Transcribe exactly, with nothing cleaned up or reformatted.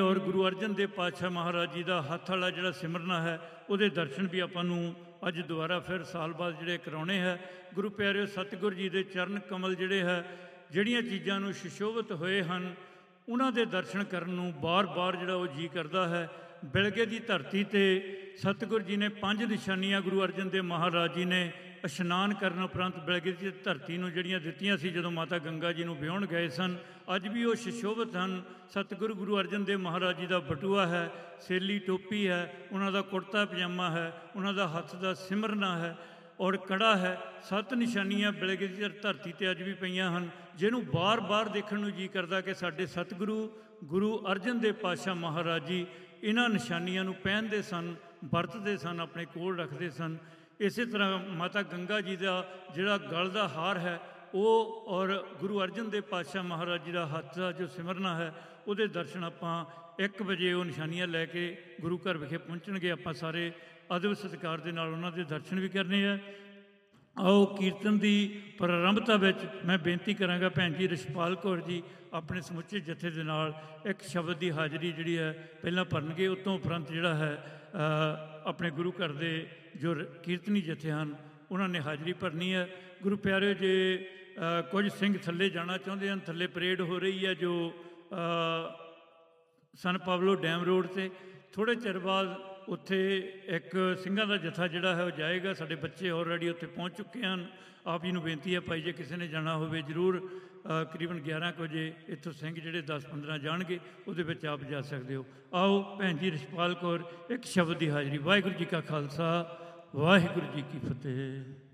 और गुरु अर्जन देव पातशाह महाराज जी का हथ वाला जिहड़ा सिमरना है उहदे दर्शन भी आपां नूं अज दोबारा फिर साल बाद जिहड़े कराने है। गुरु प्यारे सतगुर जी के चरण कमल जिहड़े है जिहड़ियां चीज़ां नूं सुशोभित होए हन उन्हां दे दर्शन करन नूं बार बार जिहड़ा वो जी करदा है। बिलगे की धरती ते सतगुर जी ने पंज निशानियां गुरु अर्जन देव महाराज जी ने इशनान करन उपरंत बिलगे की धरती नूं जिहड़ियां दित्तियां सी जदों माता गंगा जी नूं विआउण गए सन। अज भी वो सुशोभित हैं। सतगुरु गुरु अर्जन देव महाराज जी का बटूआ है, सेली टोपी है, उन्हों का कुर्ता पजामा है, उन्हों का हथ का सिमरना है और कड़ा है। सत्त निशानियां बिलगे की धरती ते अज भी पईयां हन जिन्हों बार बार देखण नूं जी करदा कि साडे सतगुरु गुरु अर्जन देव पातशाह महाराज जी इन्हां निशानियां नूं पहनदे सन, वरतदे सन, अपने कोल रखते सन। इस तरह माता गंगा जी का जिहड़ा गल का हार है वो और गुरु अर्जन देव पातशाह महाराज जी का हथ का जो सिमरना है उहदे दर्शन आपां एक बजे वो निशानियां लैके गुरु घर विखे पहुँचणगे। आपां सारे अदब सत्कार दे नाल उन्हां दे दर्शन भी करने हैं। आओ कीर्तन की प्रारंभता में मैं बेनती कराँगा भैन जी रछपाल कौर जी अपने समुचे जत्थे दे नाल एक शब्द की हाज़री जिहड़ी है पहलां भरनगे, उतों उपरंत जिहड़ा है अपने गुरु घर के जो कीर्तनी जत्थे हैं उन्होंने हाज़री भरनी है। गुरु प्यारे जे कुछ सिंह थले जाना चाहते हैं, थले परेड हो रही है जो सन पावलो डैम रोड से। थोड़े चिर बाद उत्थे एक सिंघां दा जत्था जिहड़ा है वो जाएगा। साडे बच्चे ऑलरेडी उत्थे पहुँच चुके हैं। आप जी नूं बेनती है भाई जे किसी ने जाना होवे जरूर करीबन ग्यारह बजे इत्थों सिंह जिहड़े दस पंद्रह जाणगे उहदे विच आप जा सकते हो। आओ भैन जी रछपाल कौर एक शब्द की हाज़री। वाहिगुरू जी का खालसा वाहिगुरू जी की फतेह।